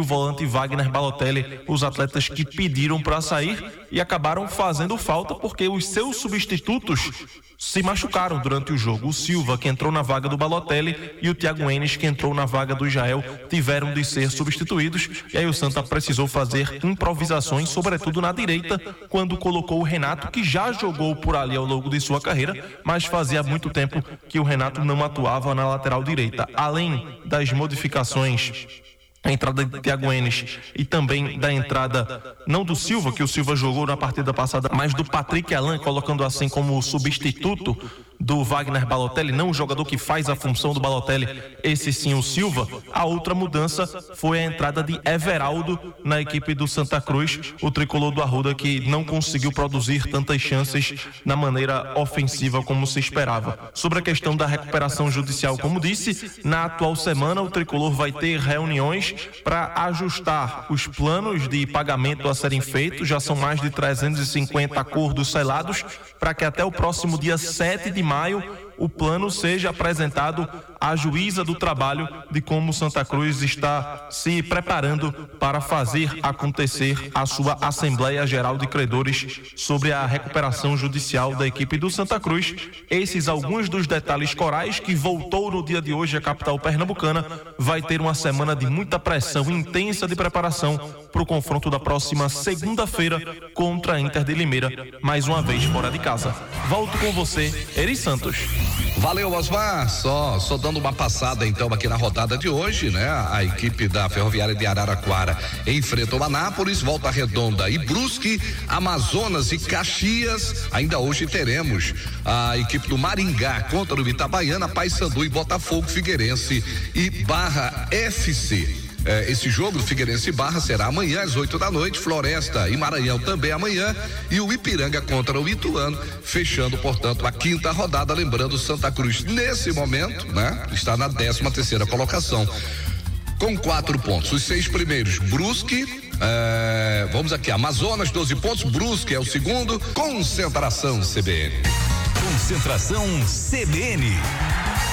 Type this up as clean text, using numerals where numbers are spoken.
o volante Wagner Balotelli, os atletas que pediram para sair e acabaram fazendo falta porque os seus substitutos se machucaram durante o jogo. O Silva, que entrou na vaga do Balotelli, e o Thiago Enes, que entrou na vaga do Israel, tiveram de ser substituídos, e aí o Santa precisou fazer improvisações, sobretudo na direita, quando colocou o Renato, que já jogou por ali ao longo de sua carreira, mas fazia muito tempo que o Renato não atuava na lateral direita. Além das modificações, a entrada de Thiago Enes e também da entrada, não do Silva, que o Silva jogou na partida passada, mas do Patrick Alan, colocando assim como substituto do Wagner Balotelli, não o jogador que faz a função do Balotelli, esse sim o Silva. A outra mudança foi a entrada de Everaldo na equipe do Santa Cruz, o tricolor do Arruda, que não conseguiu produzir tantas chances na maneira ofensiva como se esperava. Sobre a questão da recuperação judicial, como disse, na atual semana o tricolor vai ter reuniões para ajustar os planos de pagamento a serem feitos. Já são mais de 350 acordos selados para que até o próximo dia 7 de maio o plano seja apresentado à juíza do trabalho de como Santa Cruz está se preparando para fazer acontecer a sua Assembleia Geral de Credores sobre a recuperação judicial da equipe do Santa Cruz. Esses alguns dos detalhes corais que voltou no dia de hoje à capital pernambucana. Vai ter uma semana de muita pressão intensa de preparação para o confronto da próxima segunda-feira contra a Inter de Limeira, mais uma vez fora de casa. Volto com você, Eri Santos. Valeu, Osmar. Só dando uma passada então aqui na rodada de hoje, né? A equipe da Ferroviária de Araraquara enfrenta o Anápolis, Volta Redonda e Brusque, Amazonas e Caxias. Ainda hoje teremos a equipe do Maringá contra o Itabaiana, Paysandu e Botafogo, Figueirense e Barra FC. Esse jogo do Figueirense e Barra será amanhã às 8 da noite, Floresta e Maranhão também amanhã, e o Ipiranga contra o Ituano, fechando, portanto, a quinta rodada. Lembrando, Santa Cruz nesse momento, né, está na 13ª colocação com 4 pontos. Os 6 primeiros, Brusque, vamos aqui, Amazonas 12 pontos, Brusque é o segundo. Concentração CBN. Concentração CBN.